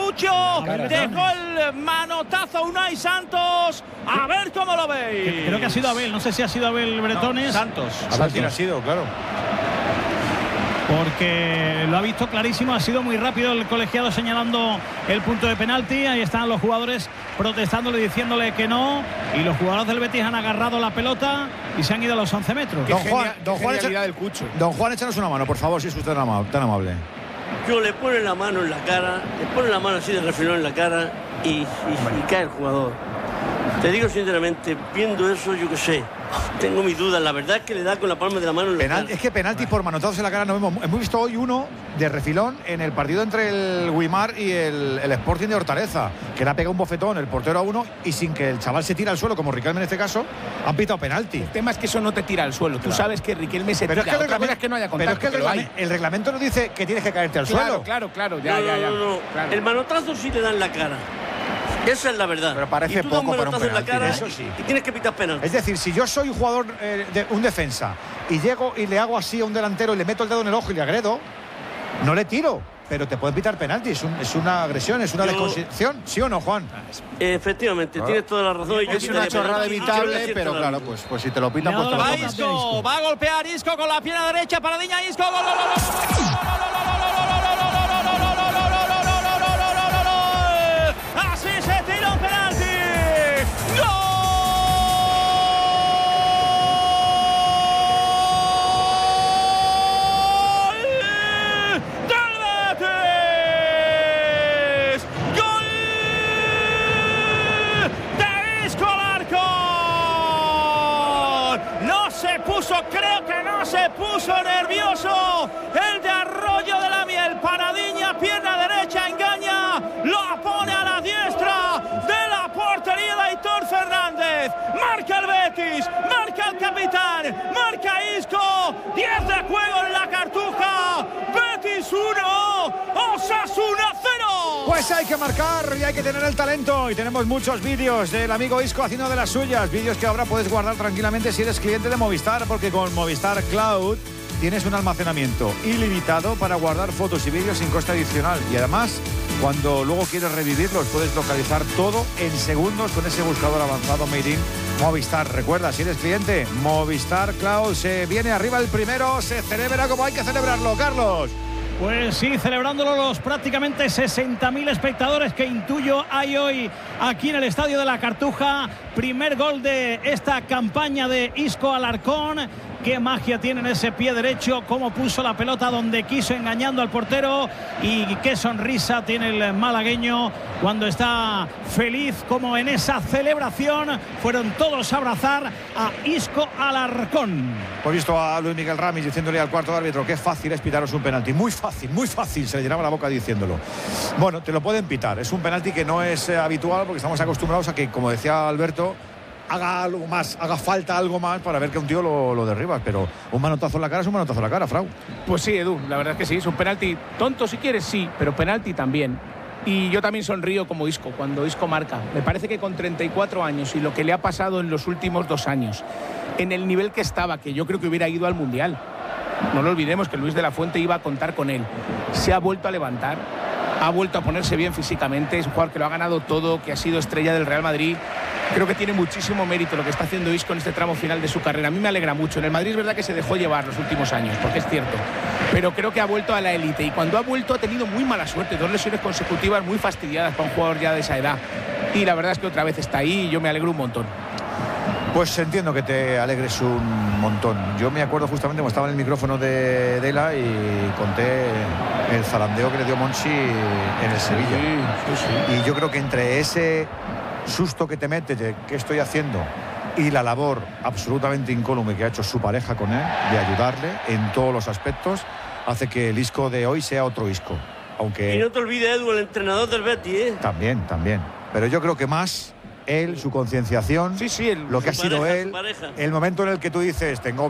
Lucho. Dejó el manotazo Unai Santos. A ver cómo lo veis. Creo que ha sido Abel, no sé si ha sido Abel Bretones. No, Santos. Santos ha sido, claro. Porque lo ha visto clarísimo, ha sido muy rápido el colegiado señalando el punto de penalti. Ahí están los jugadores protestándole, diciéndole que no, y los jugadores del Betis han agarrado la pelota y se han ido a los 11 metros. Don Juan, échanos una mano, por favor, si es usted tan amable. Yo le pone la mano en la cara, le pone la mano así de refilón en la cara y cae el jugador. Te digo sinceramente, viendo eso, yo qué sé, tengo mis dudas. La verdad es que le da con la palma de la mano en la cara. Es que penaltis por manotazos en la cara no vemos. Hemos visto hoy uno de refilón en el partido entre el Guimar y el Sporting de Hortaleza, que le ha pegado un bofetón el portero a uno y sin que el chaval se tire al suelo, como Riquelme en este caso, han pitado penalti. El tema es que eso no te tira al suelo. Tú sabes que Riquelme se tira. Otra cosa es que no haya contacto. Pero es que el reglamento no dice que tienes que caerte al suelo. Claro. No. Claro. El manotazo sí le da en la cara. Esa es la verdad. Pero parece poco para un penalti. En la cara, eso sí. Y tienes que pitar penalti. Es decir, si yo soy un jugador, un defensa, y llego y le hago así a un delantero y le meto el dedo en el ojo y le agredo, no le tiro, pero te pueden pitar penalti. Es una agresión, es una desconsideración. ¿Sí o no, Juan? Efectivamente, tienes toda la razón. Es una chorrada evitable, pero claro, pues si te lo pitan, pues te lo pitan. Isco, va a golpear Isco con la pierna derecha, Paradiña, Isco, gol. Así se tira un penalti. ¡Gol! ¡Del Betis! ¡Gol de Isco Alarcón! No se puso, creo que no se puso nervioso el de Arroyo de la Miel. Paradiña, pierna derecha, engaña, lo pone a la diestra de la portería de Aitor Fernández. Marca el Betis, marca el capitán, marca Isco. 10 de juego en la Cartuja. Betis 1, Osasuna 0. Pues hay que marcar y hay que tener el talento. Y tenemos muchos vídeos del amigo Isco haciendo de las suyas. Vídeos que ahora puedes guardar tranquilamente si eres cliente de Movistar, porque con Movistar Cloud tienes un almacenamiento ilimitado para guardar fotos y vídeos sin coste adicional. Y además, cuando luego quieres revivirlos, puedes localizar todo en segundos con ese buscador avanzado Made in Movistar. Recuerda, si eres cliente, Movistar Cloud. Se viene arriba el primero, se celebra como hay que celebrarlo, Carlos. Pues sí, celebrándolo los prácticamente 60.000 espectadores que intuyo hay hoy aquí en el Estadio de la Cartuja. Primer gol de esta campaña de Isco Alarcón. Qué magia tiene en ese pie derecho, cómo puso la pelota donde quiso, engañando al portero, y qué sonrisa tiene el malagueño cuando está feliz, como en esa celebración fueron todos a abrazar a Isco Alarcón. He visto a Luis Miguel Ramis diciéndole al cuarto árbitro qué fácil es pitaros un penalti, muy fácil, se le llenaba la boca diciéndolo. Bueno, te lo pueden pitar, es un penalti que no es habitual, porque estamos acostumbrados a que, como decía Alberto, haga algo más, haga falta algo más para ver que un tío lo derriba, pero un manotazo en la cara es un manotazo en la cara, Frau. Pues sí, Edu, la verdad es que sí, es un penalti tonto si quieres, sí, pero penalti también. Y yo también sonrío como Isco, cuando Isco marca. Me parece que con 34 años y lo que le ha pasado en los últimos 2 años, en el nivel que estaba, que yo creo que hubiera ido al Mundial. No lo olvidemos que Luis de la Fuente iba a contar con él. Se ha vuelto a levantar, ha vuelto a ponerse bien físicamente, es un jugador que lo ha ganado todo, que ha sido estrella del Real Madrid. Creo que tiene muchísimo mérito lo que está haciendo Isco en este tramo final de su carrera. A mí me alegra mucho. En el Madrid es verdad que se dejó llevar los últimos años, porque es cierto, pero creo que ha vuelto a la élite, y cuando ha vuelto ha tenido muy mala suerte, 2 lesiones consecutivas muy fastidiadas para un jugador ya de esa edad, y la verdad es que otra vez está ahí y yo me alegro un montón. Pues entiendo que te alegres un montón. Yo me acuerdo justamente cuando estaba en el micrófono de Dela y conté el zarandeo que le dio Monchi en el Sevilla. Sí. Y yo creo que entre ese susto que te mete de qué estoy haciendo y la labor absolutamente incólume que ha hecho su pareja con él, de ayudarle en todos los aspectos, hace que el Isco de hoy sea otro Isco. Aunque... Y no te olvides, Edu, el entrenador del Betis, ¿eh? También. Pero yo creo que más él, su concienciación, lo que ha sido él, el momento en el que tú dices, tengo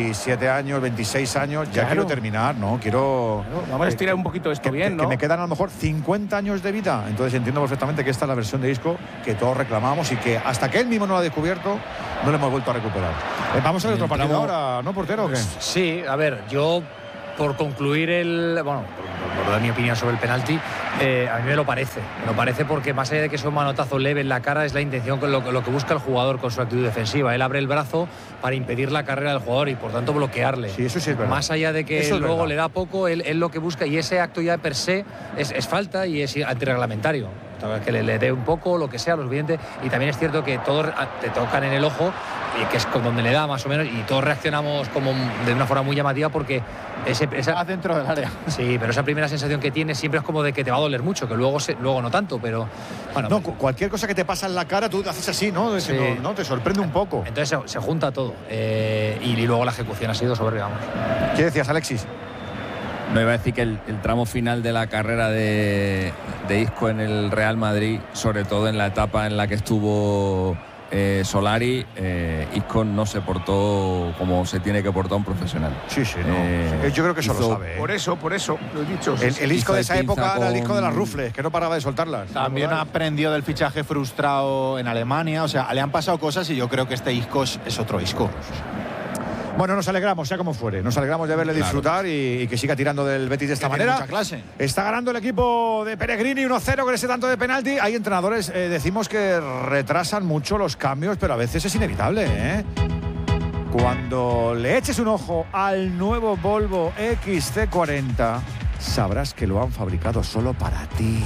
27 años, 26 años, ya quiero terminar, ¿no? Quiero... vamos a estirar un poquito esto bien, ¿no? Que me quedan a lo mejor 50 años de vida. Entonces entiendo perfectamente que esta es la versión de Isco que todos reclamamos y que hasta que él mismo no lo ha descubierto, no lo hemos vuelto a recuperar. Vamos a ver otro partido ahora, ¿no, portero? ¿O qué? Sí, a ver, yo por concluir por puedo dar mi opinión sobre el penalti, a mí me lo parece porque más allá de que sea un manotazo leve en la cara, es la intención con lo que busca el jugador con su actitud defensiva. Él abre el brazo para impedir la carrera del jugador y por tanto bloquearle. Sí, eso sí es verdad. Más allá de que eso luego le da poco, él lo que busca, y ese acto ya per se es falta y es antirreglamentario. Que le dé un poco, lo que sea, lo suficiente. Y también es cierto que todos te tocan en el ojo, y que es donde le da más o menos, y todos reaccionamos como de una forma muy llamativa porque esa dentro del área. Sí, pero esa primera sensación que tienes siempre es como de que te va a doler mucho, que luego no tanto, pero bueno. No, cualquier cosa que te pasa en la cara tú haces así, ¿no? Sí. No, te sorprende un poco. Entonces se junta todo, y luego la ejecución ha sido soberbia, vamos. ¿Qué decías, Alexis? No, iba a decir que el tramo final de la carrera de Isco en el Real Madrid, sobre todo en la etapa en la que estuvo Solari, Isco no se portó como se tiene que portar un profesional. Sí, no. Yo creo que eso lo sabe. Por eso, lo he dicho. El Isco de esa época era el Isco de las con... rufles, que no paraba de soltarlas. También aprendió del fichaje frustrado en Alemania. O sea, le han pasado cosas y yo creo que este Isco es otro Isco. Bueno, nos alegramos, sea como fuere. Nos alegramos de verle disfrutar y que siga tirando del Betis de esta manera. Mucha clase. Está ganando el equipo de Pellegrini 1-0 con ese tanto de penalti. Hay entrenadores, decimos que retrasan mucho los cambios, pero a veces es inevitable, ¿eh? Cuando le eches un ojo al nuevo Volvo XC40, sabrás que lo han fabricado solo para ti.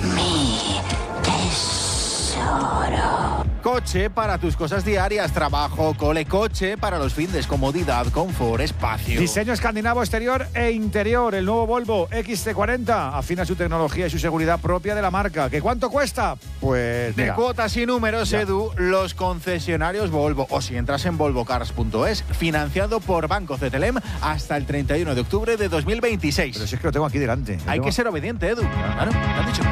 Coche para tus cosas diarias, trabajo, cole, coche para los fines, comodidad, confort, espacio. Diseño escandinavo exterior e interior. El nuevo Volvo XC40 afina su tecnología y su seguridad propia de la marca. ¿Qué cuánto cuesta? Pues de mira, cuotas y números, ya. Edu, los concesionarios Volvo. O si entras en volvocars.es, financiado por Banco CTLM hasta el 31 de octubre de 2026. Pero si es que lo tengo aquí delante. Hay que ser obediente, Edu. Claro, ¿te han dicho?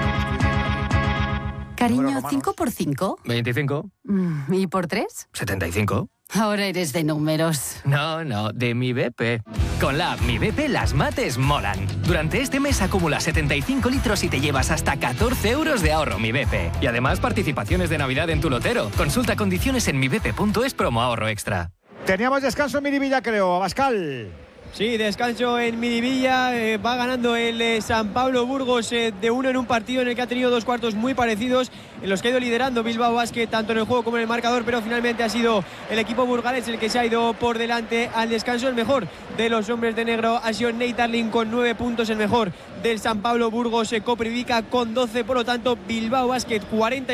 Cariño, 5 por 5. 25. ¿Y por 3? 75. Ahora eres de números. No, de mi BP. Con la app Mi BP las mates molan. Durante este mes acumula 75 litros y te llevas hasta 14 euros de ahorro Mi BP. Y además participaciones de Navidad en tu lotero. Consulta condiciones en mibp.es promo ahorro extra. Teníamos descanso en Miribilla, creo, Abascal. Sí, descanso en Miribilla, va ganando el San Pablo Burgos de 1 en un partido en el que ha tenido dos cuartos muy parecidos, en los que ha ido liderando Bilbao Basket tanto en el juego como en el marcador, pero finalmente ha sido el equipo burgalés el que se ha ido por delante al descanso. El mejor de los hombres de negro ha sido Nate Darling con 9 puntos, el mejor del San Pablo Burgos Koprivica con 12, por lo tanto Bilbao Basket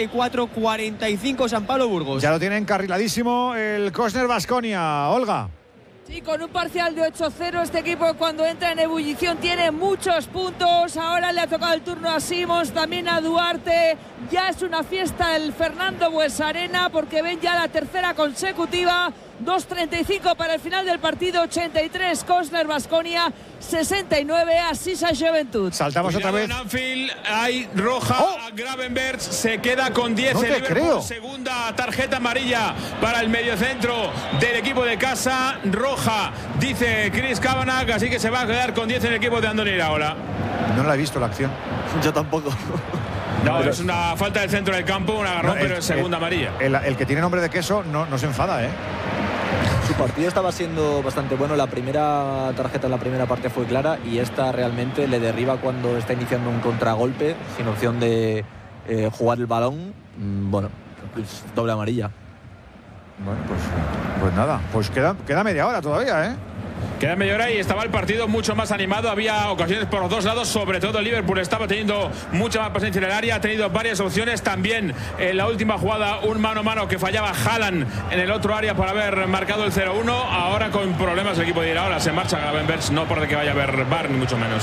44-45 San Pablo Burgos. Ya lo tiene encarriladísimo el Cosner Baskonia, Olga. Sí, con un parcial de 8-0 este equipo cuando entra en ebullición tiene muchos puntos. Ahora le ha tocado el turno a Simons, también a Duarte. Ya es una fiesta el Fernando Buesarena porque ven ya la tercera consecutiva. 2.35 para el final del partido, 83 Cosner Baskonia, 69 a Sisa Juventud. Saltamos otra vez. En Anfield hay roja a Gravenberch, se queda con 10 no el Liverpool, creo. Segunda tarjeta amarilla para el mediocentro del equipo de casa, roja, dice Chris Kavanagh, así que se va a quedar con 10 en el equipo de Andoni Iraola. No la he visto la acción. Yo tampoco. No, es una falta del centro del campo, un agarrón, pero es segunda amarilla. El que tiene nombre de queso no se enfada, ¿eh? Su partido estaba siendo bastante bueno. La primera tarjeta en la primera parte fue clara y esta realmente le derriba cuando está iniciando un contragolpe sin opción de jugar el balón. Bueno, pues doble amarilla. Bueno, pues nada, pues queda media hora todavía, ¿eh? Queda media hora y estaba el partido mucho más animado. Había ocasiones por los dos lados, sobre todo el Liverpool estaba teniendo mucha más presencia en el área, ha tenido varias opciones. También en la última jugada un mano a mano que fallaba Haaland en el otro área por haber marcado el 0-1. Ahora con problemas el equipo de Iraola, se marcha Gravenberch, no por que vaya a haber VAR ni mucho menos.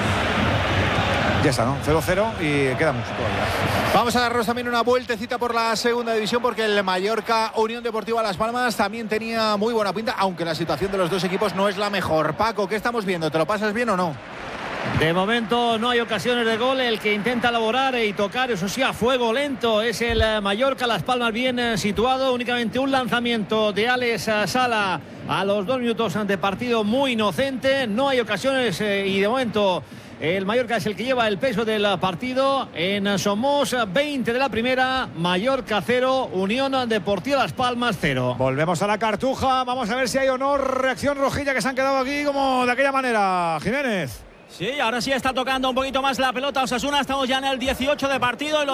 Ya está, ¿no? 0-0 y queda mucho todavía. Vamos a darnos también una vueltecita por la segunda división porque el Mallorca Unión Deportiva Las Palmas también tenía muy buena pinta, aunque la situación de los dos equipos no es la mejor. Paco, ¿qué estamos viendo? ¿Te lo pasas bien o no? De momento no hay ocasiones de gol. El que intenta elaborar y tocar, eso sí, a fuego lento, es el Mallorca. Las Palmas bien situado. Únicamente un lanzamiento de Alex Sala a los 2 minutos de partido muy inocente. No hay ocasiones y de momento el Mallorca es el que lleva el peso del partido. En Somos, 20 de la primera, Mallorca 0, Unión Deportiva Las Palmas 0. Volvemos a la Cartuja, vamos a ver si hay o no reacción rojilla, que se han quedado aquí como de aquella manera. Jiménez. Sí, ahora sí está tocando un poquito más la pelota Osasuna. Estamos ya en el 18 de partido.